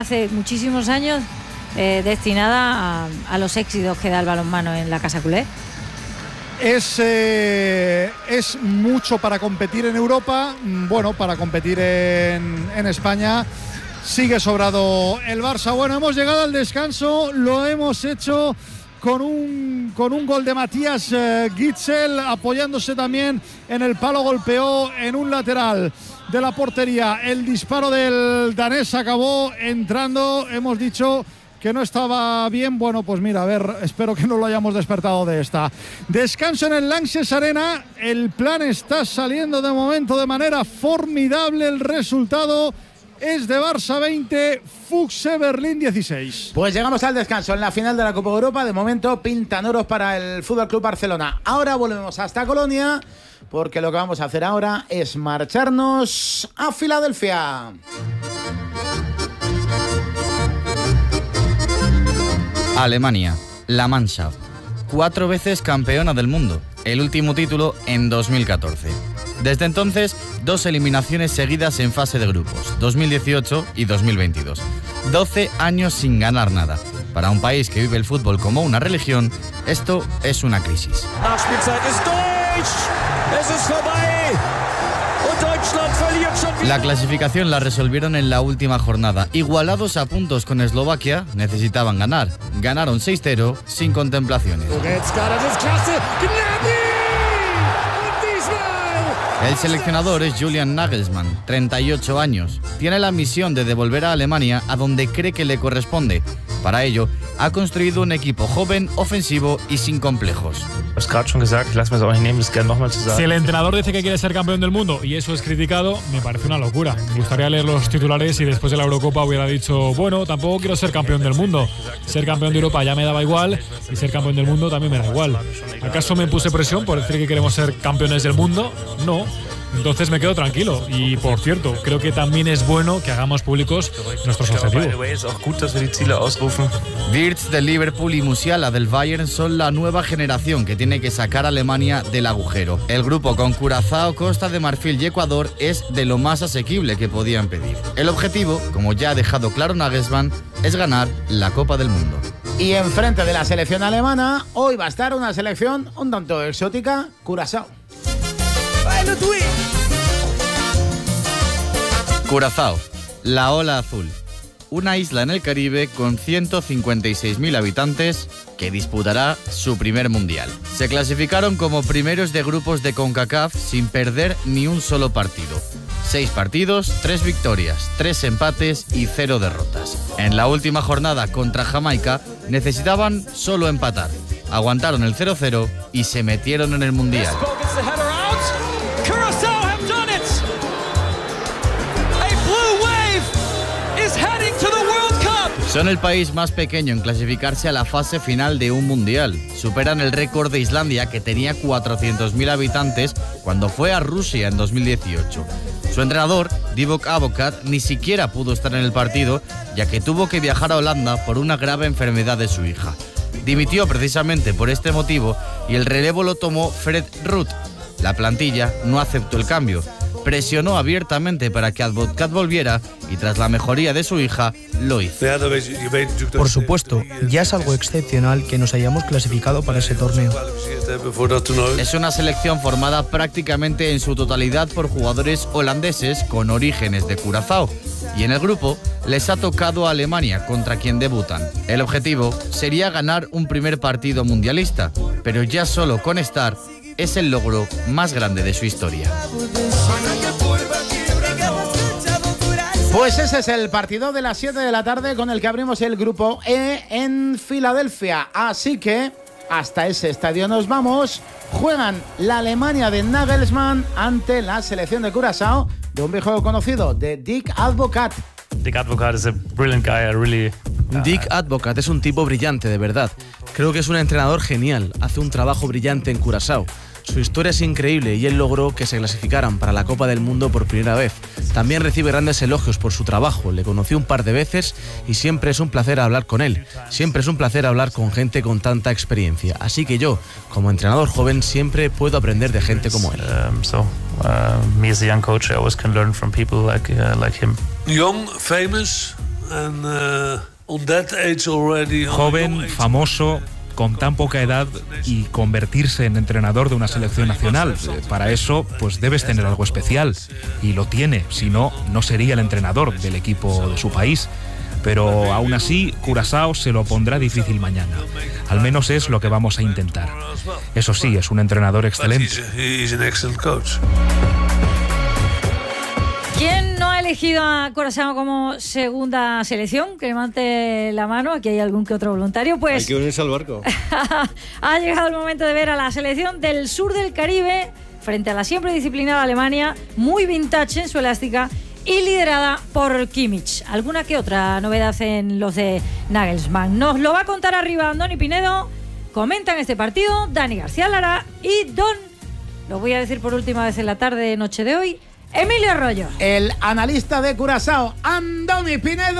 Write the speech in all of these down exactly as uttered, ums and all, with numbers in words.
Hace muchísimos años eh, destinada a, a los éxitos que da el balonmano en la Casa Culé. Es, eh, es mucho para competir en Europa, bueno, para competir en, en España sigue sobrado el Barça. Bueno, hemos llegado al descanso, lo hemos hecho con un, con un gol de Matías eh, Gitzel, apoyándose también en el palo, golpeó en un lateral de la portería. El disparo del danés acabó entrando, hemos dicho que no estaba bien. Bueno, pues mira, a ver, espero que no lo hayamos despertado de esta. Descanso en el Lanxess Arena, el plan está saliendo de momento de manera formidable, el resultado es de Barça veinte, Füchse Berlín dieciséis. Pues llegamos al descanso en la final de la Copa Europa. De momento pintan oros para el F C Barcelona. Ahora volvemos hasta Colonia, porque lo que vamos a hacer ahora es marcharnos a Filadelfia. Alemania, la Mannschaft, cuatro veces campeona del mundo, el último título en dos mil catorce. Desde entonces, dos eliminaciones seguidas en fase de grupos, dos mil dieciocho y dos mil veintidós. doce años sin ganar nada. Para un país que vive el fútbol como una religión, esto es una crisis. La clasificación la resolvieron en la última jornada. Igualados a puntos con Eslovaquia, necesitaban ganar. Ganaron seis cero sin contemplaciones. El seleccionador es Julian Nagelsmann, treinta y ocho años. Tiene la misión de devolver a Alemania a donde cree que le corresponde. Para ello, ha construido un equipo joven, ofensivo y sin complejos. Si el entrenador dice que quiere ser campeón del mundo y eso es criticado, me parece una locura. Me gustaría leer los titulares y después de la Eurocopa hubiera dicho, bueno, tampoco quiero ser campeón del mundo. Ser campeón de Europa ya me daba igual y ser campeón del mundo también me da igual. ¿Acaso me puse presión por decir que queremos ser campeones del mundo? No. Entonces me quedo tranquilo. Y por cierto, creo que también es bueno que hagamos públicos nuestros objetivos. Wirtz del Liverpool y Musiala del Bayern son la nueva generación que tiene que sacar a Alemania del agujero. El grupo con Curazao, Costa de Marfil y Ecuador es de lo más asequible que podían pedir. El objetivo, como ya ha dejado claro Nagelsmann, es ganar la Copa del Mundo. Y enfrente de la selección alemana, hoy va a estar una selección un tanto exótica, Curazao. Curazao, la ola azul, una isla en el Caribe con ciento cincuenta y seis mil habitantes que disputará su primer mundial. Se clasificaron como primeros de grupos de CONCACAF sin perder ni un solo partido. Seis partidos, tres victorias, tres empates y cero derrotas. En la última jornada contra Jamaica necesitaban solo empatar. Aguantaron el cero cero y se metieron en el mundial. Son el país más pequeño en clasificarse a la fase final de un mundial. Superan el récord de Islandia, que tenía cuatrocientos mil habitantes cuando fue a Rusia en dos mil dieciocho. Su entrenador, Divock Advocaat, ni siquiera pudo estar en el partido, ya que tuvo que viajar a Holanda por una grave enfermedad de su hija. Dimitió precisamente por este motivo y el relevo lo tomó Fred Ruud. La plantilla no aceptó el cambio. Presionó abiertamente para que Advocaat volviera y tras la mejoría de su hija, lo hizo. Por supuesto, ya es algo excepcional que nos hayamos clasificado para ese torneo. Es una selección formada prácticamente en su totalidad por jugadores holandeses con orígenes de Curazao. Y en el grupo les ha tocado a Alemania, contra quien debutan. El objetivo sería ganar un primer partido mundialista, pero ya solo con estar es el logro más grande de su historia. Pues ese es el partido de las siete de la tarde con el que abrimos el grupo E en Filadelfia. Así que hasta ese estadio nos vamos. Juegan la Alemania de Nagelsmann ante la selección de Curazao de un viejo conocido, de Dick Advocaat. Dick Advocaat is a brilliant guy, I really... Uh... Dick Advocaat es un tipo brillante, de verdad. Creo que es un entrenador genial, hace un trabajo brillante en Curazao. Su historia es increíble y él logró que se clasificaran para la Copa del Mundo por primera vez. También recibe grandes elogios por su trabajo, le conocí un par de veces y siempre es un placer hablar con él. Siempre es un placer hablar con gente con tanta experiencia. Así que yo, como entrenador joven, siempre puedo aprender de gente como él. Um, so, uh, me as a young coach, I always can learn from people like, uh, like him. Young, famous... Joven, famoso, con tan poca edad y convertirse en entrenador de una selección nacional. Para eso, pues debes tener algo especial. Y lo tiene, si no, no sería el entrenador del equipo de su país. Pero aún así, Curazao se lo pondrá difícil mañana. Al menos es lo que vamos a intentar. Eso sí, es un entrenador excelente. ¿Quién no ha elegido a Curazao como segunda selección? Que levante la mano, aquí hay algún que otro voluntario. Pues hay que unirse al barco. Ha llegado el momento de ver a la selección del sur del Caribe frente a la siempre disciplinada Alemania, muy vintage en su elástica y liderada por Kimmich. Alguna que otra novedad en los de Nagelsmann. Nos lo va a contar arriba Andoni Pinedo. Comentan este partido Dani García Lara y Don, lo voy a decir por última vez en la tarde, noche de hoy, Emilio Arroyo. El analista de Curazao, Andoni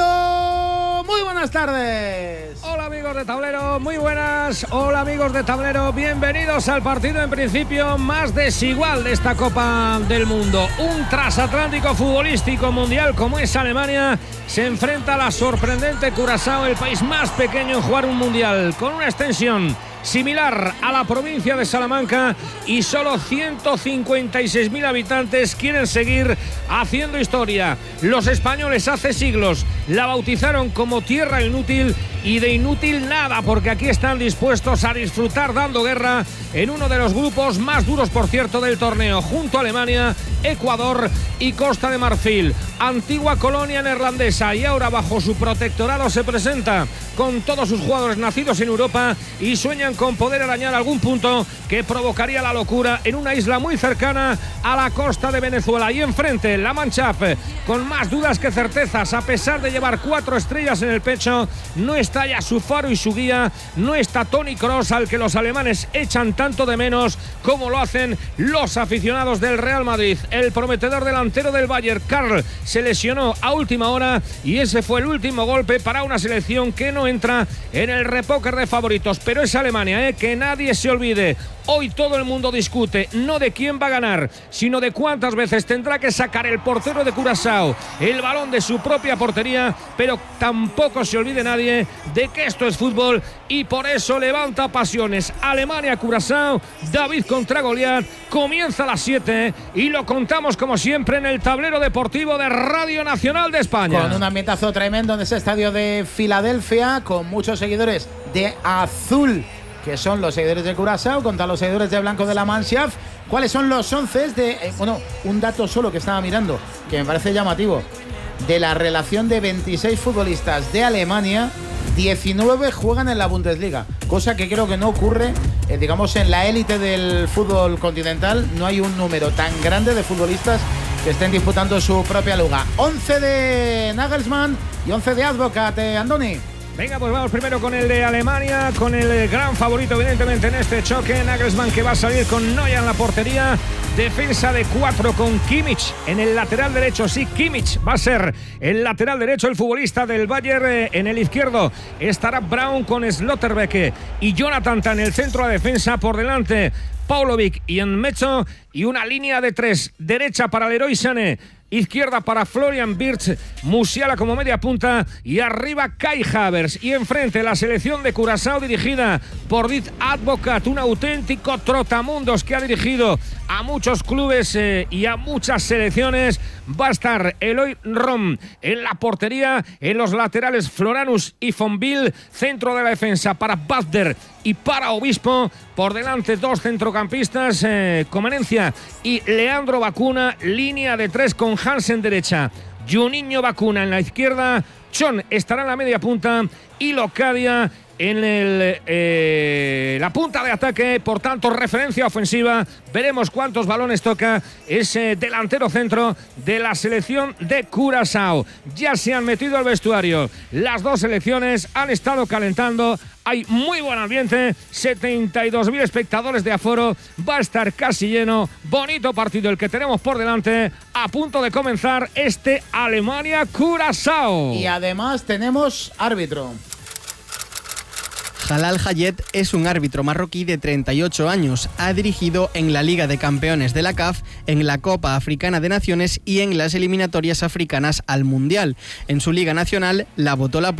Pinedo. Muy buenas tardes. Hola amigos de Tablero, muy buenas. Hola amigos de Tablero, bienvenidos al partido en principio más desigual de esta Copa del Mundo. Un transatlántico futbolístico mundial como es Alemania se enfrenta a la sorprendente Curazao, el país más pequeño en jugar un mundial, con una extensión similar a la provincia de Salamanca y solo ciento cincuenta y seis mil habitantes. Quieren seguir haciendo historia. Los españoles hace siglos la bautizaron como tierra inútil, y de inútil nada, porque aquí están dispuestos a disfrutar dando guerra en uno de los grupos más duros, por cierto, del torneo, junto a Alemania, Ecuador y Costa de Marfil. Antigua colonia neerlandesa, y ahora bajo su protectorado se presenta con todos sus jugadores nacidos en Europa y sueñan con poder arañar algún punto que provocaría la locura en una isla muy cercana a la costa de Venezuela. Y enfrente la Mannschaft, con más dudas que certezas, a pesar de llevar cuatro estrellas en el pecho. No está ya su faro y su guía, no está Toni Kroos, al que los alemanes echan tanto de menos como lo hacen los aficionados del Real Madrid. El prometedor delantero del Bayern, Karl, se lesionó a última hora y ese fue el último golpe para una selección que no entra en el repóquer de favoritos. Pero es Alemania, ¿eh? Que nadie se olvide. Hoy todo el mundo discute no de quién va a ganar, sino de cuántas veces tendrá que sacar el portero de Curazao el balón de su propia portería. Pero tampoco se olvide nadie de que esto es fútbol y por eso levanta pasiones. Alemania-Curazao, David contra Goliat, comienza a las siete y lo contamos como siempre en el tablero deportivo de Radio Nacional de España. Con un ambientazo tremendo en ese estadio de Filadelfia, con muchos seguidores de azul, que son los seguidores de Curazao, contra los seguidores de blanco de la Mannschaft. ¿Cuáles son los once de...? Eh, bueno, un dato solo que estaba mirando, que me parece llamativo. De la relación de veintiséis futbolistas de Alemania, diecinueve juegan en la Bundesliga, cosa que creo que no ocurre, eh, digamos, en la élite del fútbol continental. No hay un número tan grande de futbolistas que estén disputando su propia liga. once de Nagelsmann y once de Advocat, eh, Andoni. Venga, pues vamos primero con el de Alemania, con el gran favorito evidentemente en este choque, Nagelsmann, que va a salir con Neuer en la portería. Defensa de cuatro con Kimmich en el lateral derecho. Sí, Kimmich va a ser el lateral derecho, el futbolista del Bayern. En el izquierdo estará Braun con Slotterbeck y Jonathan en el centro de defensa. Por delante Paulovic y Enmecho, y una línea de tres, derecha para Leroy Sané, izquierda para Florian Wirtz, Musiala como media punta y arriba Kai Havertz. Y enfrente la selección de Curazao dirigida por Dietz Advocat, un auténtico trotamundos que ha dirigido a muchos clubes eh, y a muchas selecciones. Va a estar Eloy Rom en la portería, en los laterales Floranus y Fonville, centro de la defensa para Bazder y para Obispo. Por delante dos centrocampistas, eh, Comenencia y Leandro Bacuna, línea de tres con Hansen derecha, Juninho Bacuna en la izquierda, Chon estará en la media punta y Locadia en el, eh, la punta de ataque. Por tanto, referencia ofensiva. Veremos cuántos balones toca ese delantero centro de la selección de Curazao. Ya se han metido al vestuario las dos selecciones, han estado calentando. Hay muy buen ambiente, setenta y dos mil espectadores de aforo. Va a estar casi lleno. Bonito partido el que tenemos por delante. A punto de comenzar este Alemania-Curazao. Y además tenemos árbitro. Jalal Hayet es un árbitro marroquí de treinta y ocho años. Ha dirigido en la Liga de Campeones de la C A F, en la Copa Africana de Naciones y en las eliminatorias africanas al Mundial. En su Liga Nacional la votó la